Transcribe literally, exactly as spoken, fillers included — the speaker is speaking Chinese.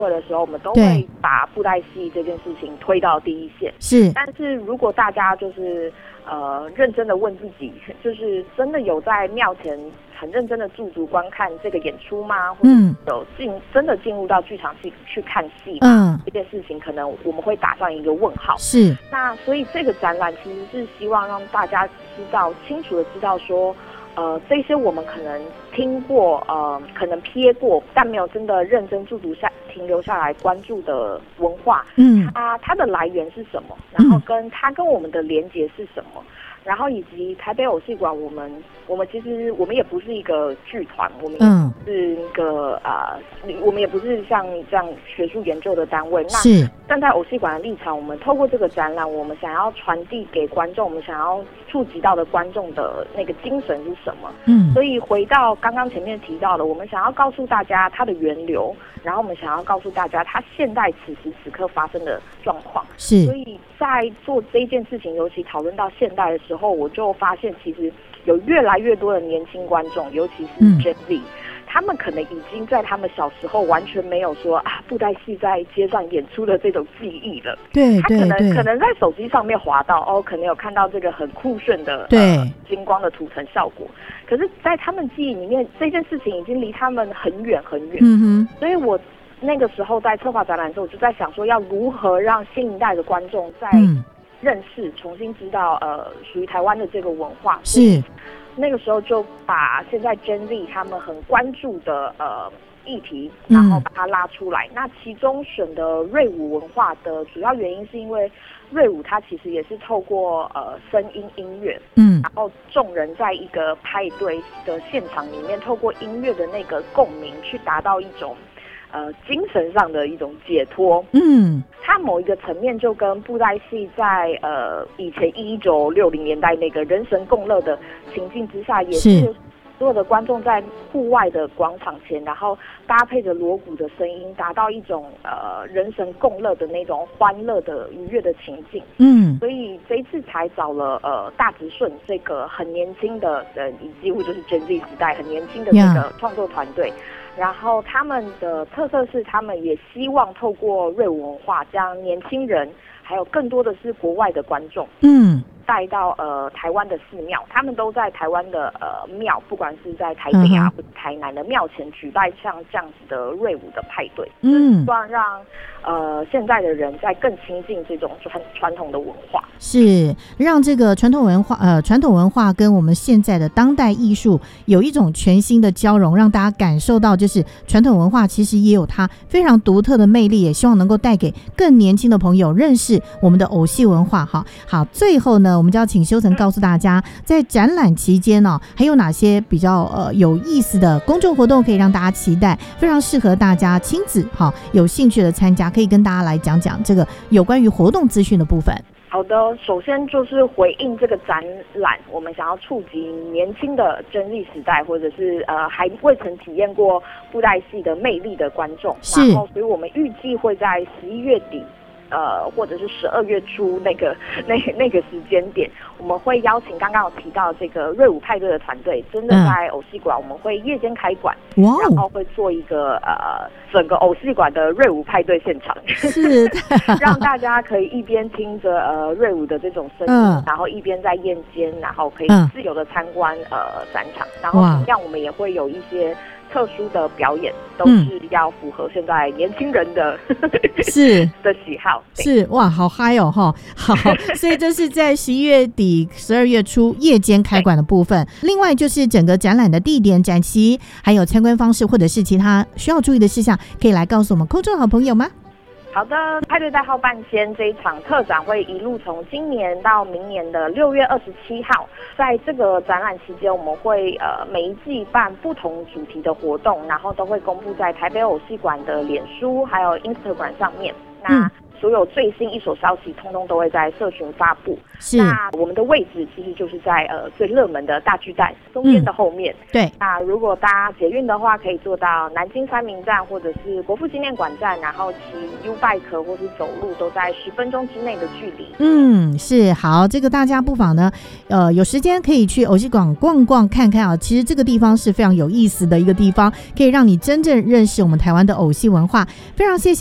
会的时候，我们都会把布袋戏这件事情推到第一线。 是， 但是如果大家就是呃认真的问自己，就是真的有在庙前很认真的驻足观看这个演出吗？或者有进真的进入到剧场去去看戏吗？嗯，这件事情可能我们会打上一个问号。 是， 那所以这个展览其实是希望让大家知道清楚的知道说。呃，这些我们可能听过，呃，可能瞥过，但没有真的认真驻足下停留下来关注的文化，嗯，它它的来源是什么？然后跟它跟我们的连结是什么？然后以及台北偶戏馆，我们我们其实我们也不是一个剧团，我们也是一个呃，我们也不是像这样学术研究的单位。那站在偶戏馆的立场，我们透过这个展览，我们想要传递给观众，我们想要触及到的观众的那个精神是什么？嗯，所以回到刚刚前面提到的，我们想要告诉大家它的源流，然后我们想要告诉大家它现在此时此刻发生的状况。是，所以在做这件事情，尤其讨论到现代的时候。时候我就发现，其实有越来越多的年轻观众，尤其是 Gen Z，、嗯、他们可能已经在他们小时候完全没有说啊布袋戏在街上演出的这种记忆了。对，他可能可能在手机上面滑到哦，可能有看到这个很酷炫的对、呃、金光的涂层效果，可是，在他们记忆里面，这件事情已经离他们很远很远。嗯哼，所以我那个时候在策划展览的时候，我就在想说，要如何让新一代的观众在、嗯认识，重新知道，呃，属于台湾的这个文化。是，那个时候就把现在 Gen Z 他们很关注的呃议题，然后把它拉出来。嗯、那其中选的瑞舞文化的主要原因，是因为瑞舞它其实也是透过呃声音音乐，嗯，然后众人在一个派对的现场里面，透过音乐的那个共鸣，去达到一种。呃，精神上的一种解脱，嗯，它某一个层面就跟布袋戏在呃以前一九六零年代那个人神共乐的情境之下，也是所有的观众在户外的广场前，然后搭配着锣鼓的声音，达到一种呃人神共乐的那种欢乐的愉悦的情境，嗯，所以这一次才找了呃大直顺这个很年轻的呃，几乎就是 Gen Z 时代很年轻的这个创作团队。然后他们的特色是，他们也希望透过瑞舞文化，将年轻人，还有更多的是国外的观众，嗯，带到呃台湾的寺庙，他们都在台湾的呃庙，不管是在台北啊、嗯、或者台南的庙前举办像这样子的瑞舞的派对，嗯，希望让呃现在的人在更亲近这种传传统的文化， 是让这个传统文化呃传统文化跟我们现在的当代艺术有一种全新的交融，让大家感受到就是传统文化其实也有它非常独特的魅力，也希望能够带给更年轻的朋友认识我们的偶戏文化。好，好，最后呢，我们就要请修成告诉大家，在展览期间呢、哦，还有哪些比较呃有意思的公众活动可以让大家期待，非常适合大家亲子好有兴趣的参加，可以跟大家来讲讲这个有关于活动资讯的部分。 好的，首先就是回应这个展览，我们想要触及年轻的Gen Z时代，或者是呃还未曾体验过布袋戏的魅力的观众，然后所以我们预计会在十一月底。呃，或者是十二月初那个那那个时间点，我们会邀请刚刚有提到这个瑞舞派对的团队，真的在偶戏馆，我们会夜间开馆，嗯、然后会做一个呃整个偶戏馆的瑞舞派对现场，是让大家可以一边听着呃瑞舞的这种声音，嗯、然后一边在夜间，然后可以自由的参观呃展场，然后同样我们也会有一些。特殊的表演都是要符合现在年轻人的、嗯、是的喜好， 是哇，好嗨哦哈！好，所以这是在十一月底、十二月初夜间开馆的部分。另外就是整个展览的地点、展期，还有参观方式，或者是其他需要注意的事项，可以来告诉我们空中好朋友吗？ 好的，派对代号半仙这一场特展会一路从今年到明年的六月二十七号，在这个展览期间，我们会呃每一季办不同主题的活动，然后都会公布在台北偶戏馆的脸书还有 Instagram 上面。 那所有最新一手消息，通通都会在社群发布。 是， 那我们的位置其实就是在呃最热门的大巨蛋中间的后面。 嗯、对。 那如果搭捷运的话，可以坐到南京三民站或者是国父纪念馆站，然后骑 U-Bike 或是走路，都在十分钟之内的距离。 嗯，是好，这个大家不妨呢，呃，有时间可以去偶戏馆逛逛看看啊。其实这个地方是非常有意思的一个地方，可以让你真正认识我们台湾的偶戏文化。非常谢谢。